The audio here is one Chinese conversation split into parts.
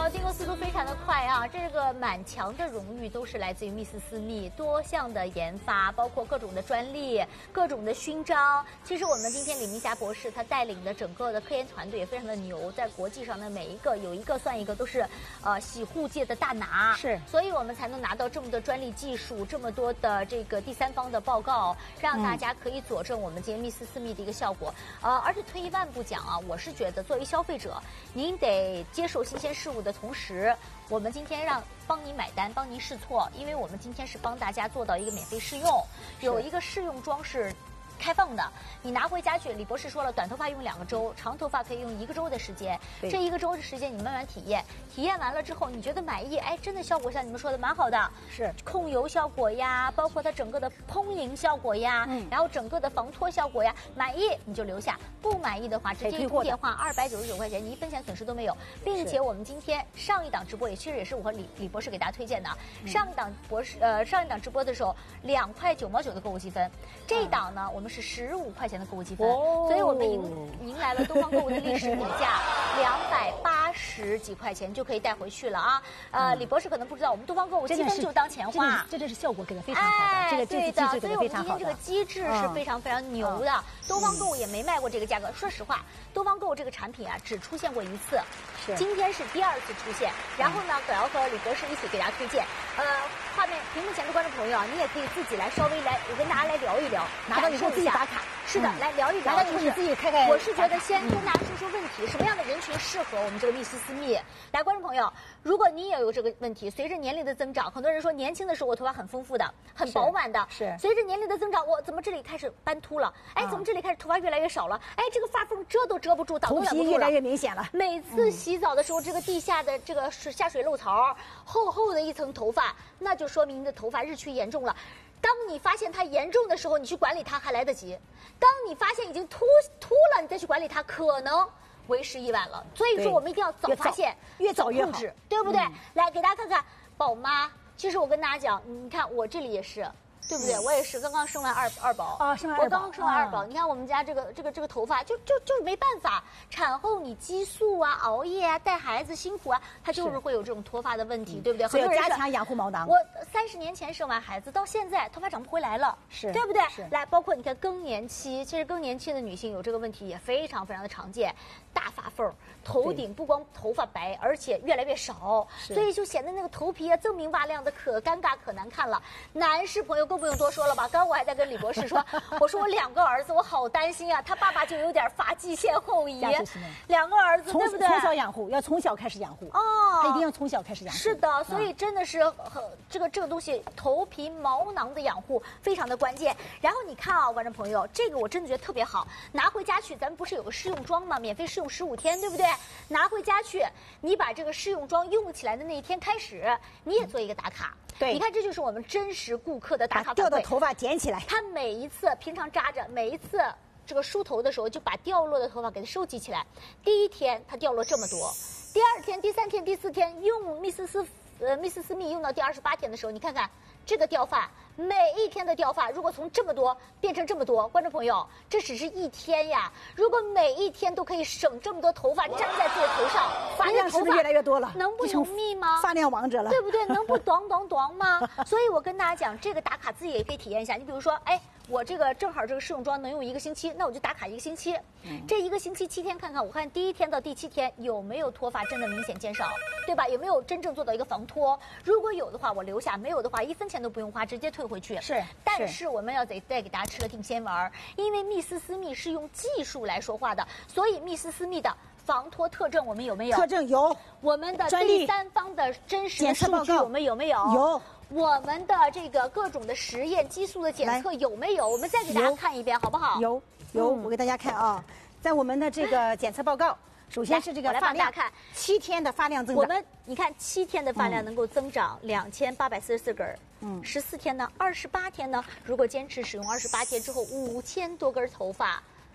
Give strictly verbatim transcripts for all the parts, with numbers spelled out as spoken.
友，订购速度非常的快啊！这个满墙的荣誉都是来自于密斯斯密多项的研发，包括各种的专利、各种的勋章。其实我们今天李明霞博士他带领的整个的科研团队也非常的牛，在国际上的每一个有一个算一个，都是呃洗护界的大拿。 是， 所以我们才能拿到这么多专利技术，这么多的这个第三方的报告，让大家可以佐证我们今天密斯斯密的一个效果。呃，而且退一万步讲啊，我是觉得作为消费者，您得接受新鲜事物的同时，我们今天让帮您买单，帮您试错，因为我们今天是帮大家做到一个免费试用，有一个试用装是开放的，你拿回家去。李博士说了，短头发用两个周，长头发可以用一个周的时间。这一个周的时间，你慢慢体验，体验完了之后，你觉得满意，哎，真的效果像你们说的蛮好的， 是控油效果呀，包括它整个的蓬盈效果呀，嗯，然后整个的防脱效果呀，满意你就留下，不满意的话直接一通电话二百九十九块钱，你一分钱损失都没有，并且我们今天上一档直播也其实也是我和李李博士给大家推荐的，嗯、上一档博士呃上一档直播的时候两块九毛九的购物积分，这一档呢我们是十五块钱的购物积分，哦、所以我们迎迎来了东方购物的历史底价两百八十几块钱就可以带回去了啊！呃，嗯、李博士可能不知道，我们东方购物积分就当钱花， 这真是效果给的非常好的， 哎、 这个对的， 所以我们今天这个机制是非常非常牛的。嗯、东方购物也没卖过这个价格，说实话，东方购物这个产品啊只出现过一次，是今天是第二次出现。然后呢，可要和李博士一起给大家推荐。呃，画面屏幕前的观众朋友啊，你也可以自己来稍微来，我跟大家来聊一聊， 拿到以后自己打卡。 是的，嗯、来聊一聊， 拿到以后你自己看看。 我是觉得先跟大家说说问题，嗯、什么样的人群适合我们这个密斯斯密？来，观众朋友，如果你也有这个问题，随着年龄的增长，很多人说年轻的时候我头发很丰富的，很饱满的， 是。 随着年龄的增长，我怎么这里开始斑秃了？哎，怎么这里开始头发越来越少了？哎，这个发缝遮都遮不住，挡都挡不住了， 头皮越来越明显了。 每次洗澡的时候，嗯、这个地下的这个下水漏槽，厚厚的一层头发，那就说明你的头发日趋严重了。当你发现它严重的时候，你去管理它还来得及；当你发现已经秃秃了，你再去管理它，可能为时已晚了。所以说，我们一定要早发现， 越早越控制，对不对？嗯、来给大家看看宝妈。其实我跟大家讲，你看我这里也是。对不对？嗯、我也是刚刚生完二二宝啊，生完二宝， 我刚刚生完二宝。啊、你看我们家这个这个这个头发，就就就是没办法。产后你激素啊、熬夜啊、带孩子辛苦啊，它就是会有这种脱发的问题， 嗯、 对不对？ 所以要加强养护毛囊。 我三十年前生完孩子，到现在头发长不回来了， 是对不对？ 是。 来，包括你看更年期，其实更年期的女性有这个问题也非常非常的常见，大发缝，头顶不光头发白，而且越来越少，所以就显得那个头皮啊锃明瓦亮的，可尴尬可难看了。男士朋友更不用多说了吧。刚我还在跟李博士说，我说我两个儿子，我好担心啊，他爸爸就有点发际线后移，两个儿子对不对？ 从小养护，要从小开始养护哦，他一定要从小开始养护。 是的，所以真的是很这个这个东西，头皮毛囊的养护非常的关键。然后你看啊，观众朋友，这个我真的觉得特别好，拿回家去，咱们不是有个试用装吗？免费试用十五天，对不对？拿回家去，你把这个试用装用起来的那一天开始，你也做一个打卡。 对， 你看这就是我们真实顾客的打卡反馈。 掉的头发捡起来， 他每一次平常扎着，每一次这个梳头的时候就把掉落的头发给它收集起来。第一天它掉落这么多，第二天、第三天、第四天用密斯斯呃密斯斯密用到第二十八天的时候，你看看这个掉发，每一天的掉发，如果从这么多变成这么多，观众朋友，这只是一天呀。如果每一天都可以省这么多头发粘在自己的头上， 发量是不是越来越多了？ 能不浓密吗？ 发量王者了， 对不对？能不短短短吗？所以我跟大家讲，这个打卡自己也可以体验一下。你比如说，哎，我这个正好这个试用装能用一个星期，那我就打卡一个星期。嗯、这一个星期七天看看，我看第一天到第七天有没有脱发真的明显减少，对吧？有没有真正做到一个防脱？如果有的话，我留下；没有的话，一分钱都不用花，直接退回去。 是， 但是我们要得再给大家吃个定心丸，因为密斯斯密是用技术来说话的，所以密斯斯密的防脱特征我们有没有？ 特征有。 我们的第三方的真实的数据我们有没有？ 有。 我们的这个各种的实验激素的检测有没有？我们再给大家看一遍好不好？ 有有，嗯、我给大家看啊，在我们的这个检测报告。首先是这个发量，看七天的发量增长。 我们你看七天的发量能够增长两千八百四十四根儿，嗯，十四天呢，二十八天呢，如果坚持使用二十八天之后，五千多根头发，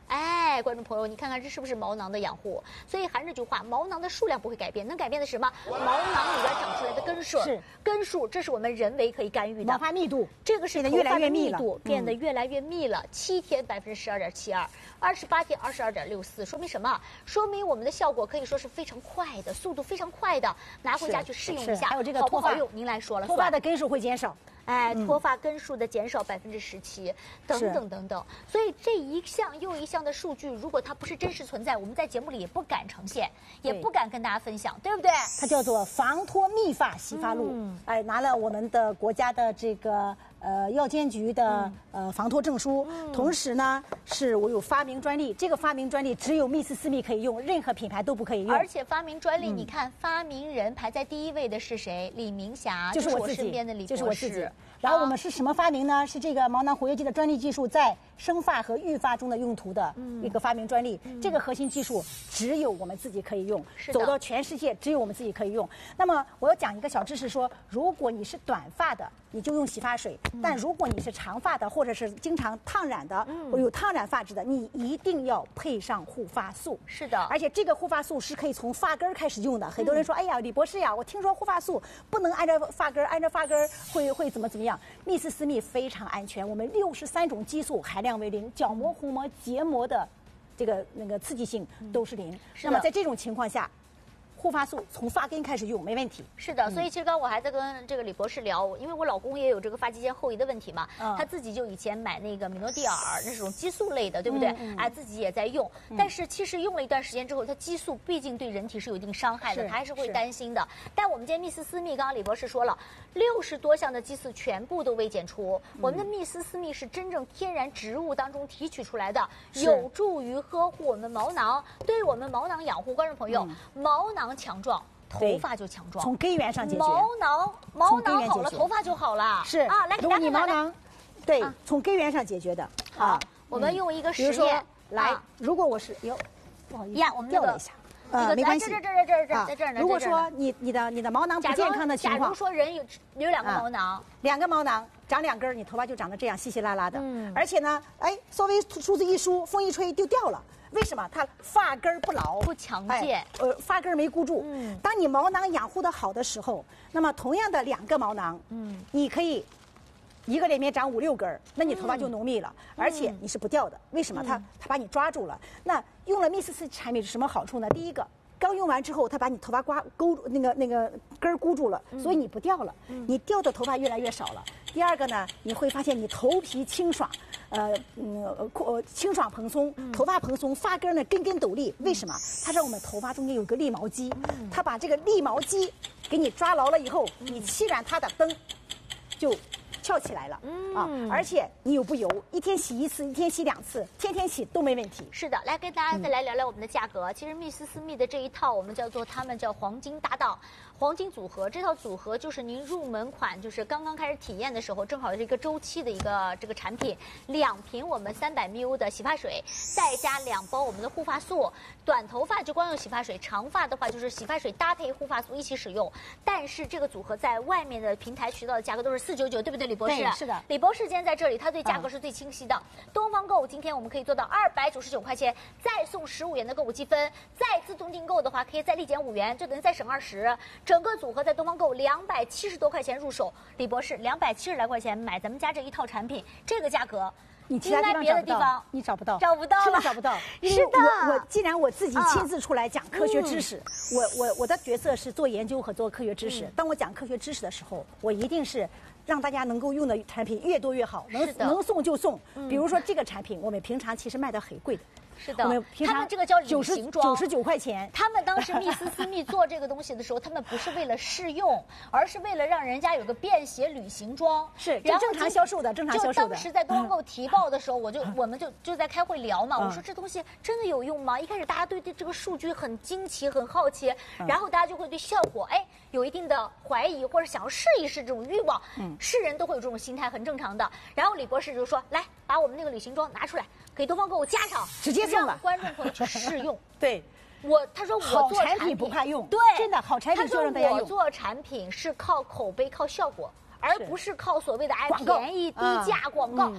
哎，观众朋友，你看看这是不是毛囊的养护？所以还是那句话，毛囊的数量不会改变，能改变的是什么？毛囊里边长出来的根数， 是根数，这是我们人为可以干预的。 毛发密度， 这个是变得越来越密了，变得越来越密了。七天百分之十二点七二，二十八天二十二点六四，说明什么？说明我们的效果可以说是非常快的，速度非常快的。拿回家去试用一下， 还有这个好不好用？您来说了算。 脱发的根数会减少。 哎，脱发根数的减少百分之十七，等等等等。所以这一项又一项的数据，如果它不是真实存在，我们在节目里也不敢呈现，也不敢跟大家分享，对不对？ 它叫做防脱密发洗发露，嗯、哎，拿了我们的国家的这个呃药监局的、嗯、呃防脱证书，嗯、同时呢是我有发明专利，这个发明专利只有密斯斯密可以用，任何品牌都不可以用。 而且发明专利，嗯、你看发明人排在第一位的是谁？李明霞， 就是我自己， 身边的李博士， 就是我自己。然后我们是什么发明呢？是这个毛囊活跃剂的专利技术在生发和育发中的用途的一个发明专利。嗯、这个核心技术只有我们自己可以用，走到全世界只有我们自己可以用。那么我要讲一个小知识说，如果你是短发的，你就用洗发水；嗯、但如果你是长发的，或者是经常烫染的，嗯、或有烫染发质的，你一定要配上护发素。 是的， 而且这个护发素是可以从发根开始用的。很多人说，嗯、哎呀，李博士呀，我听说护发素不能按照发根，按照发根会会怎么怎么样？密斯斯密非常安全，我们六十三种激素含量为零，角膜、虹膜、结膜的这个那个刺激性都是零。嗯、那么在这种情况下，护发素从发根开始用没问题。 是的，所以其实刚我还在跟这个李博士聊，因为我老公也有这个发际线后移的问题嘛，嗯、他自己就以前买那个米诺地尔那种激素类的，对不对？嗯嗯、哎，自己也在用，嗯、但是其实用了一段时间之后，它激素毕竟对人体是有一定伤害的，他还是会担心的。但我们今天密斯斯密，刚刚李博士说了，六十多项的激素全部都未检出，嗯、我们的密斯斯密是真正天然植物当中提取出来的，有助于呵护我们毛囊，对我们毛囊养护。观众朋友，嗯、毛囊强壮，头发就强壮， 从根源上解决。 毛囊毛囊好了，头发就好了。 是啊，来，如果你毛囊，对，啊、从根源上解决的。 好，我们用一个实验来。啊、如果我是哟，不好意思， 呀，我们掉了一下。 呃， 没关系， 这这这这这在这儿呢。 如果说你你的你的毛囊不健康的情况， 假如说人有有两个毛囊， 两个毛囊长两根，你头发就长得这样稀稀拉拉的。嗯，而且呢，哎，稍微梳子一梳，风一吹就掉了。为什么？它发根不牢， 不强健， 哎、呃，发根没箍住。嗯，当你毛囊养护的好的时候，那么同样的两个毛囊，嗯，你可以一个里面长五六根，那你头发就浓密了，嗯、而且你是不掉的。为什么？它它把你抓住了。那用了密斯斯产品是什么好处呢？第一个，刚用完之后，它把你头发刮勾那个那个根儿箍住了，所以你不掉了，嗯、你掉的头发越来越少了。第二个呢，你会发现你头皮清爽。呃嗯呃清爽蓬松，头发蓬松，发根呢根根斗立。为什么？它让我们头发中间有个立毛肌，它把这个立毛肌给你抓牢了以后，你沏燃它的灯就翘起来了啊！而且你有不油，一天洗一次，一天洗两次，天天洗都没问题。 是的，来跟大家再来聊聊我们的价格。其实密斯斯密的这一套，我们叫做他们叫黄金搭档。黄金组合这套组合就是您入门款，就是刚刚开始体验的时候，正好是一个周期的一个这个产品，两瓶我们三百 ml 的洗发水，再加两包我们的护发素。短头发就光用洗发水，长发的话就是洗发水搭配护发素一起使用。但是这个组合在外面的平台渠道的价格都是四九九，对不对，李博士？ 对，是的。 李博士今天在这里，他对价格是最清晰的。嗯、东方购物今天我们可以做到二百九十九块钱，再送十五元的购物积分，再自动订购的话可以再立减五元，就等于再省二十。整个组合在东方购两百七十多块钱入手，李博士两百七十来块钱买咱们家这一套产品，这个价格。 你其他地方别的地方你找不到， 找不到了， 找不到。 是的， 我我既然我自己亲自出来讲科学知识，嗯、我我我的角色是做研究和做科学知识。嗯、当我讲科学知识的时候，我一定是让大家能够用的产品越多越好，能能送就送。嗯、比如说这个产品，我们平常其实卖的很贵的。 是的，他们这个叫旅行装， 九十九块钱。 他们当时密斯斯密做这个东西的时候，他们不是为了试用，而是为了让人家有个便携旅行装。 是，这正常销售的，正常销售的。 就当时在东方购提报的时候，我就我们就就在开会聊嘛，我说这东西真的有用吗？一开始大家对对这个数据很惊奇、很好奇，然后大家就会对效果哎有一定的怀疑，或者想要试一试这种欲望。嗯，是人都会有这种心态，很正常的。然后李博士就说：“来，把我们那个旅行装拿出来，给东方购物加上， 直接。” 让观众朋友去试用。 对， 我他说我做产品不怕用， 对， 真的好产品就让大家用。 我做产品是靠口碑、靠效果，而不是靠所谓的哎便宜低价广告。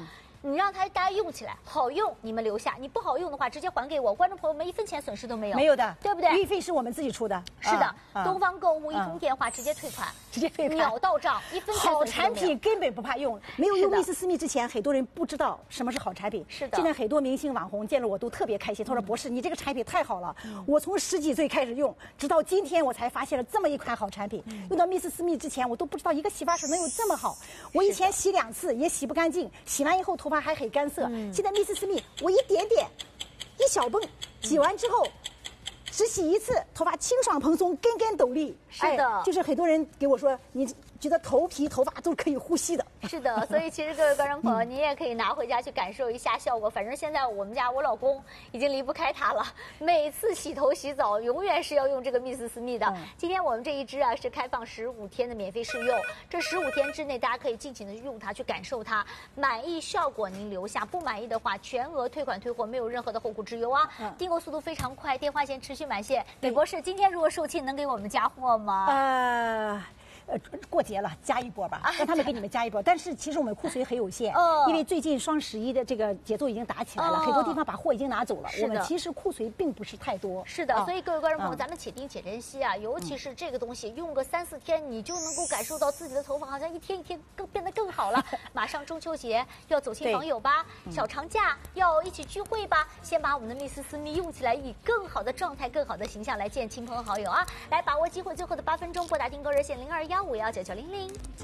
你让它大家用起来好用，你们留下；你不好用的话，直接还给我。观众朋友们一分钱损失都没有， 没有的， 对不对？ 运费是我们自己出的。 是的， 啊、 东方购物一通电话、啊、直接退款， 直接退款， 秒到账，一分钱损失都没有。 好产品根本不怕用，没有用蜜丝丝蜜之前，很多人不知道什么是好产品。 是的， 现在很多明星网红见了我都特别开心，他说：“博士，你这个产品太好了，嗯、我从十几岁开始用，直到今天我才发现了这么一款好产品。嗯、用到蜜丝丝蜜之前，我都不知道一个洗发水能有这么好。我以前洗两次也洗不干净，洗完以后头发还很干涩。嗯、现在蜜丝丝蜜，我一点点，一小泵，洗完之后。”只洗一次，头发清爽蓬松，根根斗笠。 是的、 哎，就是很多人给我说，你觉得头皮、头发都可以呼吸的。 是的，所以其实各位观众朋友，您、嗯、也可以拿回家去感受一下效果。反正现在我们家我老公已经离不开它了，每次洗头洗澡永远是要用这个蜜丝丝蜜的。嗯、今天我们这一支啊是开放十五天的免费试用，这十五天之内大家可以尽情的用它，去感受它。满意效果您留下，不满意的话全额退款退货，没有任何的后顾之忧啊。嗯、订购速度非常快，电话线持续满线。李博士，今天如果售罄，能给我们加货吗？ 呃。呃，过节了，加一波吧，让他们给你们加一波。但是其实我们库存很有限， 哦、 因为最近双十一的这个节奏已经打起来了，哦、很多地方把货已经拿走了。我们其实库存并不是太多。 是的，啊、所以各位观众朋友，嗯、咱们且听且珍惜啊！尤其是这个东西，嗯、用个三四天，你就能够感受到自己的头发好像一天一天更变得更好了。马上中秋节要走亲访友吧，小长假要一起聚会吧，先把我们的蜜丝丝蜜用起来，以更好的状态、更好的形象来见亲朋好友啊！来把握机会，最后的八分钟，拨打订购热线零二幺五幺九九零零。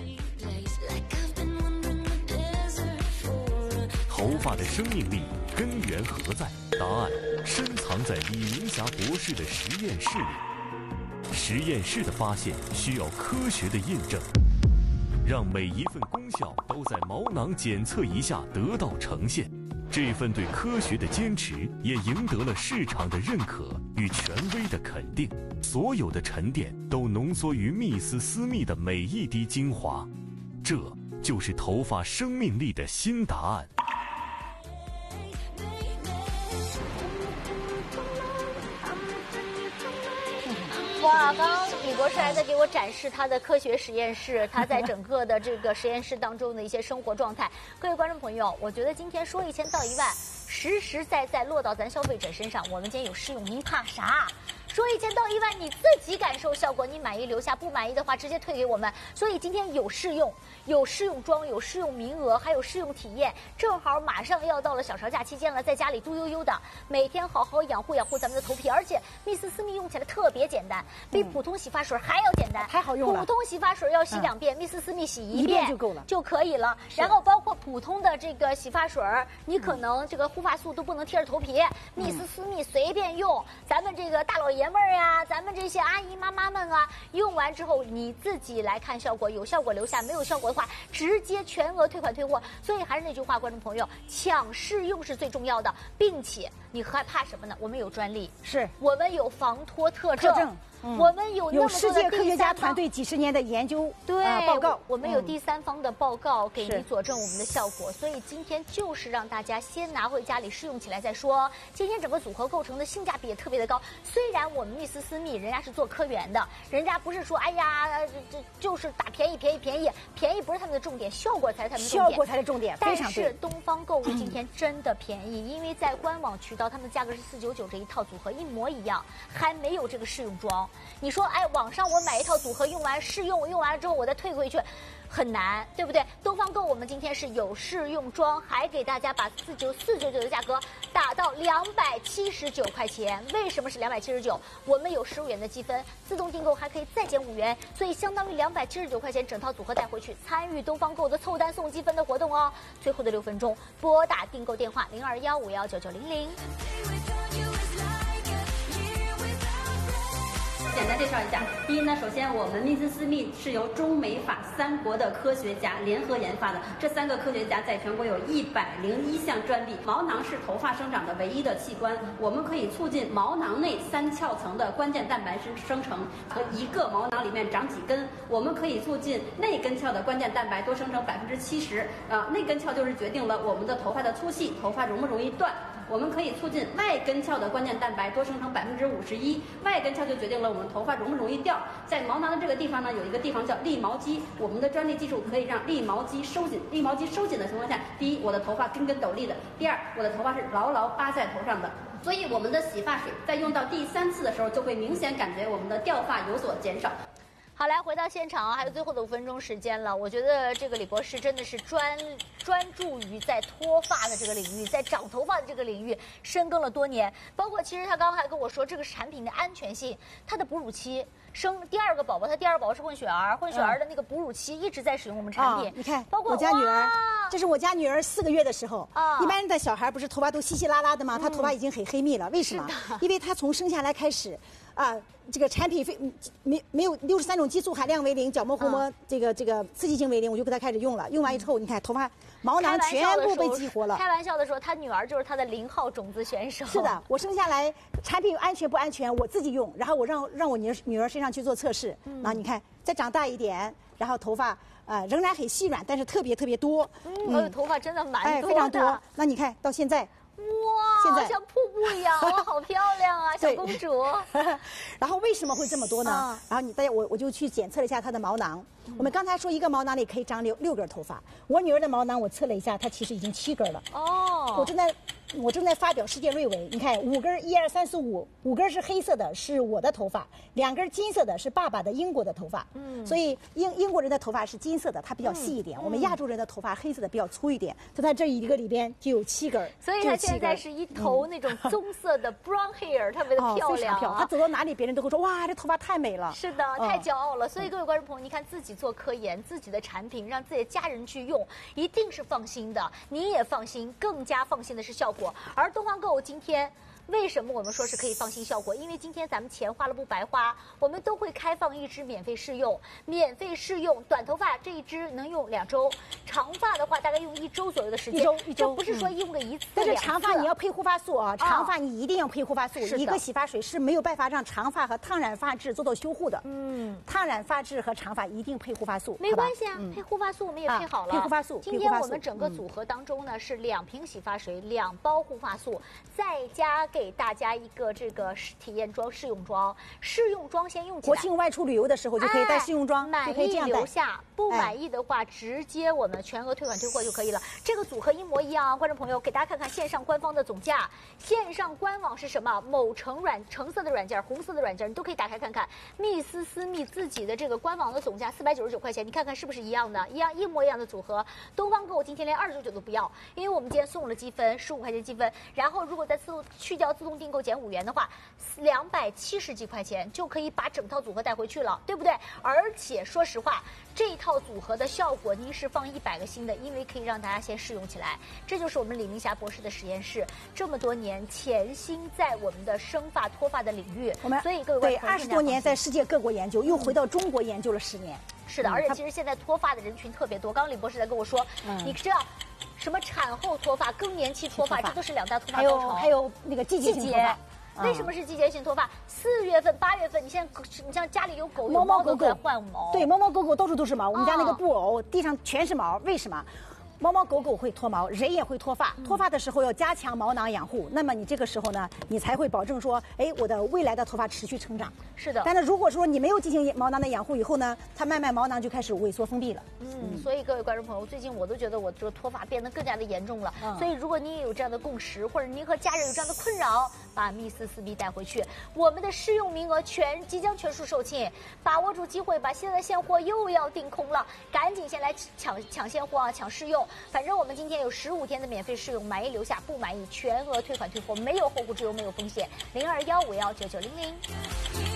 头发的生命力根源何在？答案深藏在李明霞博士的实验室里。实验室的发现需要科学的印证，让每一份功效都在毛囊检测一下得到呈现。这份对科学的坚持也赢得了市场的认可与权威的肯定。所有的沉淀都浓缩于蜜丝丝蜜的每一滴精华，这就是头发生命力的新答案。 哇，刚刚李博士还在给我展示他的科学实验室，他在整个的这个实验室当中的一些生活状态。各位观众朋友，我觉得今天说一千道一万，实实在在落到咱消费者身上，我们今天有试用，您怕啥？说一千到一万，你自己感受效果，你满意留下，不满意的话直接退给我们。所以今天有试用，有试用装，有试用名额，还有试用体验。正好马上要到了小长假期间了，在家里嘟悠悠的，每天好好养护养护咱们的头皮。而且蜜丝丝蜜用起来特别简单，比普通洗发水还要简单， 还好用了。 普通洗发水要洗两遍，蜜丝丝蜜洗一遍就够了， 就可以了。然后包括普通的这个洗发水，你可能这个护发素都不能贴着头皮，蜜丝丝蜜随便用。咱们这个大老爷们儿呀，咱。咱们这些阿姨妈妈们啊，用完之后你自己来看效果，有效果留下，没有效果的话直接全额退款退货。所以还是那句话，观众朋友，抢试用是最重要的，并且你害怕什么呢？我们有专利， 是我们有防脱特证。 特证嗯、 我们有那么多的有世界科学家团队几十年的研究对、 呃、报告， 我们有第三方的报告给你佐证我们的效果，所以今天就是让大家先拿回家里试用起来再说。今天整个组合构成的性价比也特别的高，虽然我们蜜丝丝蜜人家是做科研的，人家不是说哎呀这这就是打便宜便宜便宜便宜不是他们的重点，效果才是他们的重点， 效果才是重点。 但是东方购物今天真的便宜，嗯、因为在官网渠道他们的价格是四九九，这一套组合一模一样，还没有这个试用装。你说，哎，网上我买一套组合用完试用，用完了之后我再退回去，很难，对不对？东方购我们今天是有试用装，还给大家把四九四九九的价格打到两百七十九块钱。为什么是两百七十九？我们有十五元的积分，自动订购还可以再减五元，所以相当于两百七十九块钱整套组合带回去，参与东方购的凑单送积分的活动哦。最后的六分钟，拨打订购电话零二幺五幺九九零零。 简单介绍一下，第一呢，首先我们蜜丝丝蜜是由中美法三国的科学家联合研发的，这三个科学家在全国有一百零一项专利。毛囊是头发生长的唯一的器官，我们可以促进毛囊内三壳层的关键蛋白生生成，和一个毛囊里面长几根，我们可以促进内根壳的关键蛋白多生成百分之七十。啊，内根壳就是决定了我们的头发的粗细，头发容不容易断。 我们可以促进外根鞘的关键蛋白多生成百分之五十一，外根鞘就决定了我们头发容不容易掉。在毛囊的这个地方呢，有一个地方叫立毛肌，我们的专利技术可以让立毛肌收紧。立毛肌收紧的情况下，第一，我的头发根根斗立的；第二，我的头发是牢牢扒在头上的。所以我们的洗发水在用到第三次的时候，就会明显感觉我们的掉发有所减少。 好，来回到现场啊，还有最后的五分钟时间了。我觉得这个李博士真的是专专注于在脱发的这个领域，在长头发的这个领域深耕了多年。包括其实他刚刚还跟我说，这个产品的安全性，它的哺乳期生第二个宝宝，他第二个宝宝是混血儿，混血儿的那个哺乳期一直在使用我们产品。 嗯哦、你看， 包括我家女儿，这是我家女儿四个月的时候啊。一般的小孩不是头发都稀稀拉拉的吗？她、嗯、头发已经很黑密了，为什么？因为她从生下来开始。啊，这个产品非没没有六十三种激素含量为零，角膜虹膜这个这个刺激性为零，我就给他开始用了。用完以后，你看头发毛囊全部被激活了。 开玩笑的说，他女儿就是他的零号种子选手。 是的，我生下来产品安全不安全，我自己用，然后我让让我女儿女儿身上去做测试。嗯，那你看再长大一点，然后头发呃仍然很细软，但是特别特别多。 嗯，嗯头发真的蛮多的， 哎，非常多。那你看到现在。 哇，现在像瀑布一样，哇，好漂亮啊，小公主。 然后为什么会这么多呢？啊、然后你大家我我就去检测了一下她的毛囊。嗯、我们刚才说一个毛囊里可以长六六根头发，我女儿的毛囊我测了一下，她其实已经七根了。哦，我正在我正在发表世界论文，你看五根，一二三四五，五根是黑色的，是我的头发；两根金色的是爸爸的英国的头发。嗯，所以英英国人的头发是金色的，它比较细一点；嗯、我们亚洲人的头发黑色的比较粗一点。就在这一个里边就有七根， 所以它现在是一头那种棕色的 brown hair， 特别的漂亮、啊， 非常漂亮。她走到哪里，别人都会说哇，这头发太美了。 是的，太骄傲了。所以各位观众朋友，你看自己做科研，自己的产品，让自己的家人去用，一定是放心的，你也放心，更加放心的是效果。而东方购物今天。为什么我们说是可以放心效果？因为今天咱们钱花了不白花，我们都会开放一支免费试用，免费试用短头发这一支能用两周，长发的话大概用一周左右的时间。 一周一周， 这不是说用个一次、嗯、 但是长发你要配护发素啊，长发你一定要配护发素，一个洗发水是没有办法让长发和烫染发质做到修护的。嗯，烫染发质和长发一定配护发素。 没关系啊，嗯、配护发素我们也配好了。 啊、配护发素。 今天我们整个组合当中呢、嗯、是两瓶洗发水，两包护发素，再加给大家一个这个体验装、试用装。试用装先用起来。 国庆外出旅游的时候就可以带试用装， 哎、 就可以这样带。 满意留下，不满意的话、哎、直接我们全额退款退货就可以了。这个组合一模一样啊，观众朋友，给大家看看线上官方的总价。线上官网是什么？某橙软橙色的软件、红色的软件，你都可以打开看看。蜜丝丝蜜自己的这个官网的总价四百九十九块钱，你看看是不是一样的？一样一模一样的组合。东方购物今天连二十九九都不要，因为我们今天送了积分，十五块钱积分。然后如果再自动去掉自动订购减五元的话，两百七十几块钱就可以把整套组合带回去了，对不对？而且说实话，这套组合的效果您是放一百个心的，因为可以让大家先试用起来。这就是我们李明霞博士的实验室这么多年潜心在我们的生发脱发的领域。 我们所以各位对二十多年在世界各国研究，又回到中国研究了十年。 是的，而且其实现在脱发的人群特别多。刚刚李博士在跟我说，嗯、你知道什么产后脱发、更年期脱发，这都是两大脱发高潮。 还有那个季节性脱发。 为什么是季节性脱发？四月份、八月份，你现在你像家里有狗有猫都在换毛， 对，猫猫狗狗到处都是毛。我们家那个布偶地上全是毛，为什么？猫猫狗狗会脱毛，人也会脱发。脱发的时候要加强毛囊养护，那么你这个时候呢，你才会保证说，哎，我的未来的头发持续成长。 是的。 但是如果说你没有进行毛囊的养护以后呢，它慢慢毛囊就开始萎缩封闭了。 嗯，所以各位观众朋友，最近我都觉得我这个脱发变得更加的严重了。嗯、所以如果你也有这样的共识，或者您和家人有这样的困扰，把蜜丝丝蜜带回去，我们的试用名额全即将全数售罄，把握住机会吧！现在现货又要订空了，赶紧先来抢抢现货啊，抢试用。反正我们今天有十五天的免费试用，满意留下，不满意全额退款退货，没有后顾之忧，没有风险。零二幺五幺九九零零。